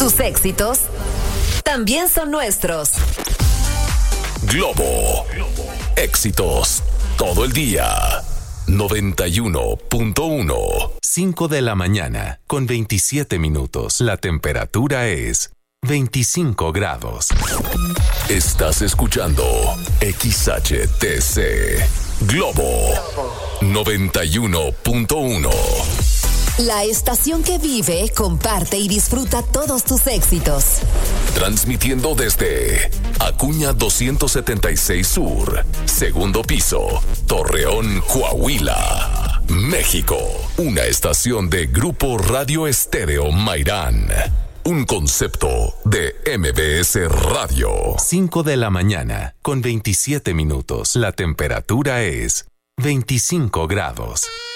Tus éxitos también son nuestros. Globo. Éxitos todo el día. 91.1. 5 de la mañana con 27 minutos. La temperatura es 25 grados. Estás escuchando XHTC. Globo 91.1. La estación que vive, comparte y disfruta todos tus éxitos. Transmitiendo desde Acuña 276 Sur, segundo piso, Torreón, Coahuila, México. Una estación de Grupo Radio Estéreo Mairán. Un concepto de MBS Radio. 5 de la mañana con 27 minutos. La temperatura es 25 grados.